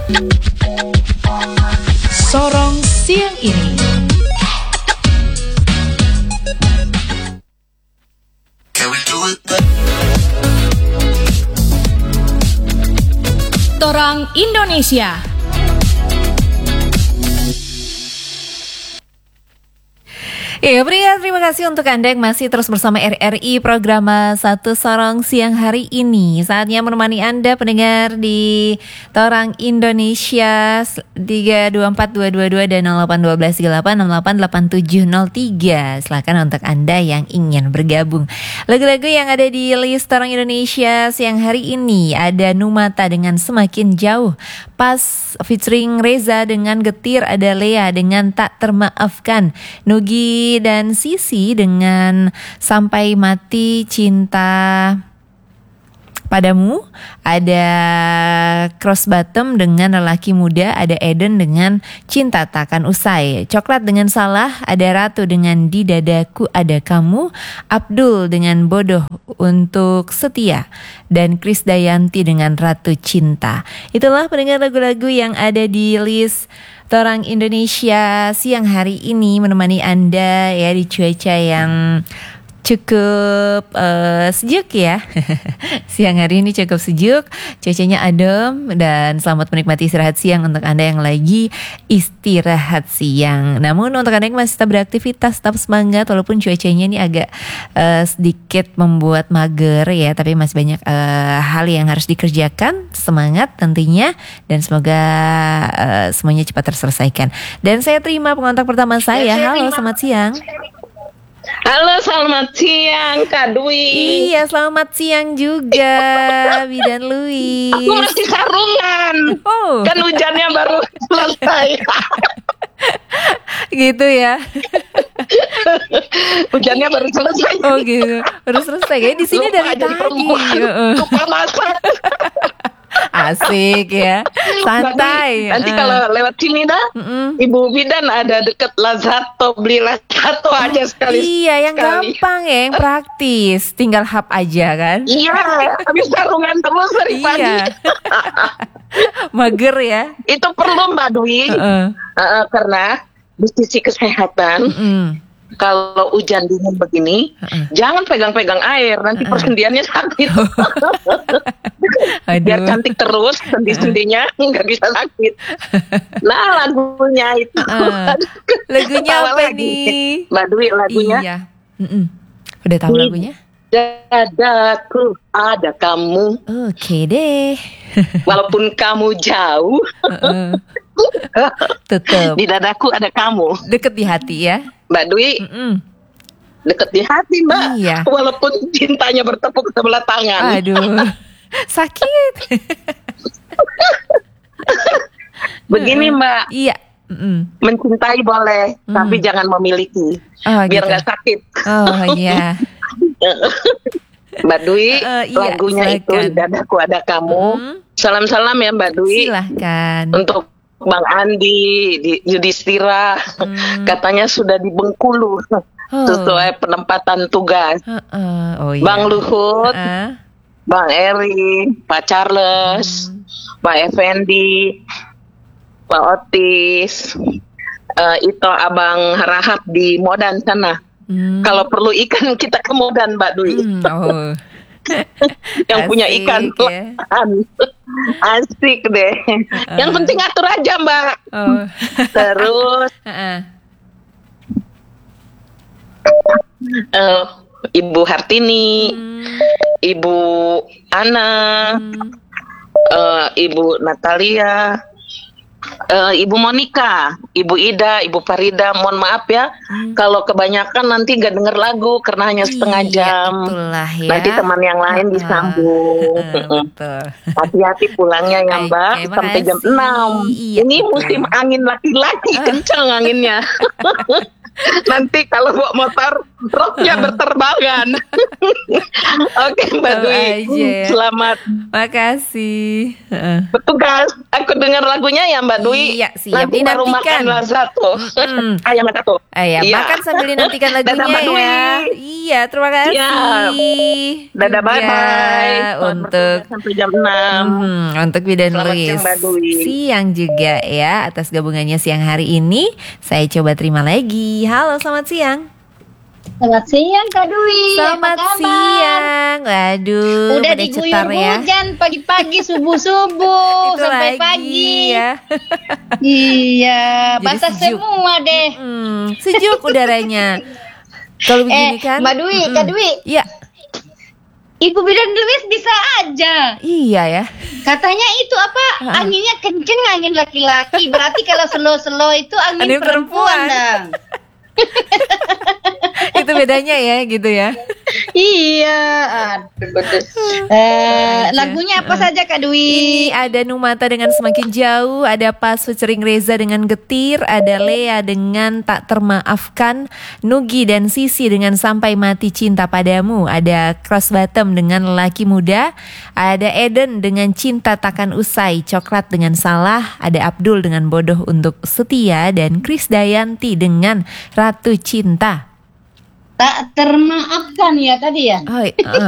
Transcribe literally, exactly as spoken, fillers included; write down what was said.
Sorong siang ini. Torang Indonesia. Ya, berikan terima kasih untuk Anda yang masih terus bersama R R I program Satu Sorong siang hari ini. Saatnya menemani Anda pendengar di Torang Indonesia tiga dua empat dua dua dua dan nol delapan satu dua tiga delapan enam delapan delapan tujuh nol tiga. Silakan untuk Anda yang ingin bergabung. Lagu-lagu yang ada di list Torang Indonesia siang hari ini ada Numata dengan Semakin Jauh, Pas featuring Reza dengan Getir, ada Lea dengan Tak Termaafkan, Nugi dan Sisi dengan Sampai Mati Cinta Padamu, ada Cross Bottom dengan Lelaki Muda, ada Eden dengan Cinta Takkan Usai, Coklat dengan Salah, ada Ratu dengan Di Dadaku Ada Kamu, Abdul dengan Bodoh Untuk Setia, dan Krisdayanti dengan Ratu Cinta. Itulah pendengar lagu-lagu yang ada di list Torang Indonesia siang hari ini, menemani Anda ya di cuaca yang cukup uh, sejuk ya. Siang hari ini cukup sejuk, cuacanya adem, dan selamat menikmati istirahat siang untuk Anda yang lagi istirahat siang. Namun untuk Anda yang masih tetap beraktivitas, tetap semangat walaupun cuacanya ini agak uh, sedikit membuat mager ya, tapi masih banyak uh, hal yang harus dikerjakan. Semangat tentunya, dan semoga uh, semuanya cepat terselesaikan. Dan saya terima pengontak pertama saya. Halo, selamat siang. Halo, selamat siang Kak Dwi. Iya, selamat siang juga Bidan Louis. Aku masih sarungan. Oh. Kan hujannya baru selesai. Gitu ya. Hujannya baru selesai. Oh gitu, baru selesai. Kayak di sini dari tadi. Lupa masak. Asik ya, santai. Nanti, nanti kalau lewat sini dah, Mm-mm. Ibu Bidan ada deket Lazato, beli Lazato aja sekali. Iya, yang sekali. Gampang ya, yang praktis, tinggal hap aja kan. Iya, habis sarungan terus dari pagi. Iya. Mager ya. Itu perlu Mbak Dwi, uh-uh. uh, karena di sisi kesehatan. Mm-mm. Kalau hujan dingin begini, uh-uh. jangan pegang-pegang air, nanti uh-uh. persendiannya sakit. Biar cantik terus, sendi-sendinya nggak bisa sakit. Nah, lagunya itu. Uh, lagunya apa nih? Mbak Dwi, lagunya. Iya. Mm-mm. Udah tahu lagunya? Dadaku ada kamu. Oke deh. Walaupun kamu jauh, uh-uh. tetap. Di dadaku ada kamu. Deket di hati ya. Mbak Dwi, Mm-mm. deket di hati Mbak. Iya. Walaupun cintanya bertepuk sebelah tangan. Aduh, sakit. Begini Mbak. Iya. Mm-mm. Mencintai boleh, mm. tapi jangan memiliki. Oh, biar nggak gitu. Sakit. Oh iya. Mbak Dwi, uh, iya, lagunya silakan. Itu Di Dadaku Ada Kamu. Mm. Salam-salam ya Mbak Dwi. Silahkan. Untuk Bang Andi di Yudhistira, hmm. katanya sudah di Bengkulu, oh. sesuai penempatan tugas. Uh, uh, oh, iya. Bang Luhut, uh. Bang Eri, Pak Charles, hmm. Pak Effendi, Pak Otis, uh, itu Abang Rahab di Modan sana. Hmm. Kalau perlu ikan kita ke Modan Mbak Dwi. Hmm, oh. Yang asik, punya ikan tuh ya. Asik deh. uh. Yang penting atur aja Mbak. Oh. Terus uh-uh. uh, Ibu Hartini, hmm. Ibu Ana, hmm. uh, Ibu Natalia, uh, Ibu Monica, Ibu Ida, Ibu Farida. Mohon maaf ya, hmm. kalau kebanyakan nanti gak denger lagu karena hanya setengah jam. Itulah ya. Nanti teman yang lain uh, disambung. Uh, Hati-hati pulangnya ya Mbak, okay, sampai jam enam. Iya, Ini betul. Musim angin laki-laki, uh. kencang anginnya. Nanti kalau bawa motor roknya berterbangan. Oke Mbak Tahu Dwi, aja ya. selamat Makasih. Heeh. bertugas. Aku dengar lagunya ya Mbak Dwi. Iya, siap. Nanti baru Dinantikan. makanlah satu. Mm-mm. Ayam satu. Ah, ya, Iya. makan sambil dinantikan Dadah, lagunya Mbak Dwi. ya. Iya, terima kasih. Siap. Dadah, Juga bye-bye. Selamat untuk bertugas sampai jam enam. Hmm, untuk Bidan Selamat Luis siang, Mbak Dwi. siang juga ya atas gabungannya siang hari ini. Saya coba terima lagi. Halo, selamat siang. Selamat siang Kak Dwi. Selamat Apa kabar? siang. Waduh, Udah pada diguyur cetar ya. hujan pagi-pagi subuh-subuh Itu sampai lagi pagi. ya. Iya, Jadi basah sejuk. semua deh. Hmm, sejuk udaranya. Kalau begini Eh, kan. Mbak Dwi, mm-mm. Kak Dwi. Iya, Ibu Bidan Luis bisa aja. iya ya. Katanya itu apa? Ah. Anginnya kenceng, angin laki-laki. Berarti kalau slow-slow itu angin, Angin perempuan. perempuan, dong. Itu bedanya ya gitu ya. Iya, aduh betul. Eh, lagunya apa saja Kak Dwi? Ini ada Numata dengan Semakin Jauh, ada Pas featuring Reza dengan Getir, ada Lea dengan Tak Termaafkan, Nugi dan Sisi dengan Sampai Mati Cinta Padamu, ada Cross Bottom dengan Lelaki Muda, ada Eden dengan Cinta Takkan Usai, Coklat dengan Salah, ada Abdul dengan Bodoh Untuk Setia, dan Krisdayanti dengan Ratu Cinta. Tak termaafkan ya tadi ya. Oh, uh,